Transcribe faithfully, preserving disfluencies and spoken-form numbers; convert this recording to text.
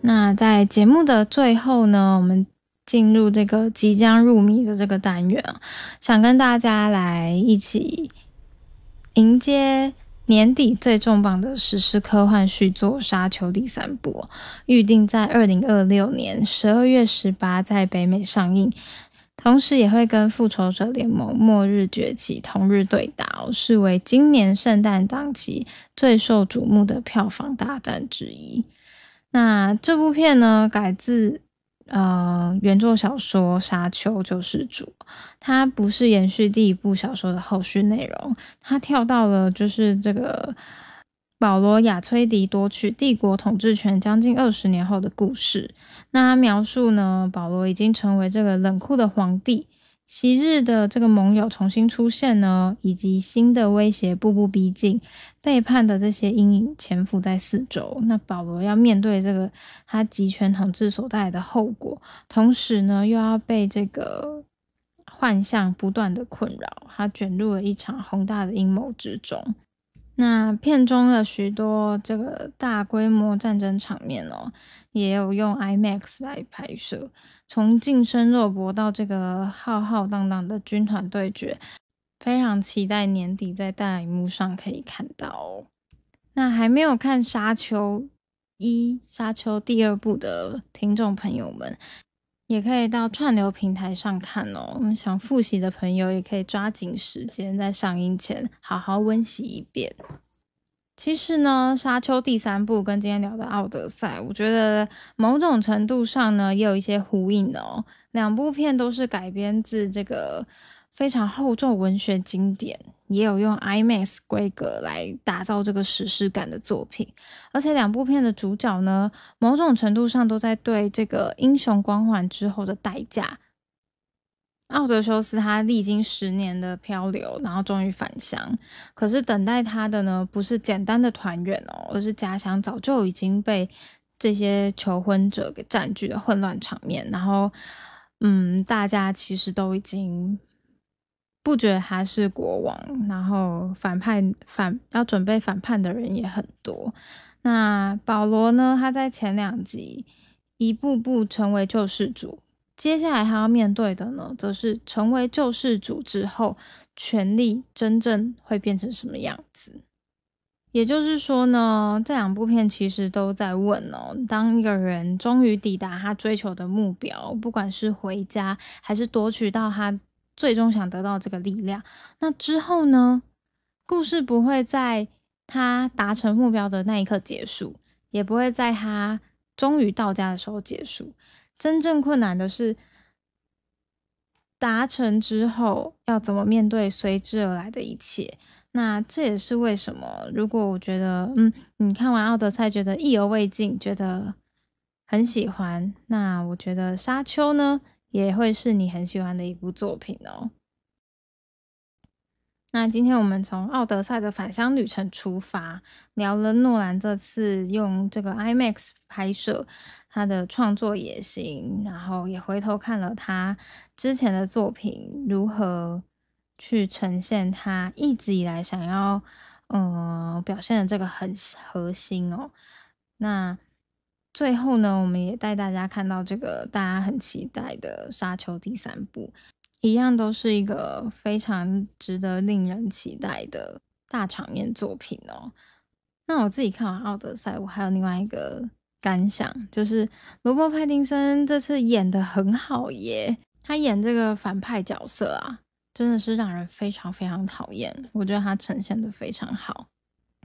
那在节目的最后呢，我们进入这个即将入迷的这个单元，想跟大家来一起迎接年底最重磅的史诗科幻续作《沙丘》第三部，预定在二零二六年十二月十八在北美上映，同时也会跟《复仇者联盟：末日崛起》同日对打，视为今年圣诞档期最受瞩目的票房大战之一。那这部片呢，改自呃原作小说《沙丘救世主》，它不是延续第一部小说的后续内容，它跳到了就是这个保罗亚崔迪夺取帝国统治权将近二十年后的故事。那他描述呢，保罗已经成为这个冷酷的皇帝，昔日的这个盟友重新出现呢，以及新的威胁步步逼近，背叛的这些阴影潜伏在四周。那保罗要面对这个他集权统治所带来的后果，同时呢又要被这个幻象不断的困扰，他卷入了一场宏大的阴谋之中。那片中的许多这个大规模战争场面哦，也有用 IMAX 来拍摄，从近身肉搏到这个浩浩荡荡的军团对决，非常期待年底在大荧幕上可以看到哦。那还没有看沙丘一、沙丘第二部的听众朋友们，也可以到串流平台上看哦。想复习的朋友也可以抓紧时间，在上映前好好温习一遍。其实呢，沙丘第三部跟今天聊的奥德赛，我觉得某种程度上呢，也有一些呼应哦。两部片都是改编自这个非常厚重文学经典，也有用 IMAX 规格来打造这个史诗感的作品。而且两部片的主角呢，某种程度上都在对这个英雄光环之后的代价。奥德修斯他历经十年的漂流，然后终于返乡，可是等待他的呢，不是简单的团圆哦，而是家乡早就已经被这些求婚者给占据的混乱场面。然后，嗯，大家其实都已经不觉得他是国王，然后反叛反要准备反叛的人也很多。那保罗呢，他在前两集一步步成为救世主。接下来他要面对的呢，则是成为救世主之后，权力真正会变成什么样子。也就是说呢，这两部片其实都在问哦，当一个人终于抵达他追求的目标，不管是回家还是夺取到他最终想得到这个力量，那之后呢，故事不会在他达成目标的那一刻结束，也不会在他终于到家的时候结束。真正困难的是达成之后要怎么面对随之而来的一切。那这也是为什么如果我觉得嗯，你看完奥德赛觉得意犹未尽，觉得很喜欢，那我觉得沙丘呢也会是你很喜欢的一部作品哦。那今天我们从奥德赛的返乡旅程出发，聊了诺兰这次用这个 IMAX 拍摄他的创作野心，然后也回头看了他之前的作品如何去呈现他一直以来想要嗯、呃、表现的这个很核心哦。那最后呢，我们也带大家看到这个大家很期待的沙丘第三部，一样都是一个非常值得令人期待的大场面作品哦。那我自己看完奥德赛，我还有另外一个感想，就是罗伯·派丁森这次演得很好耶，他演这个反派角色啊，真的是让人非常非常讨厌，我觉得他呈现得非常好。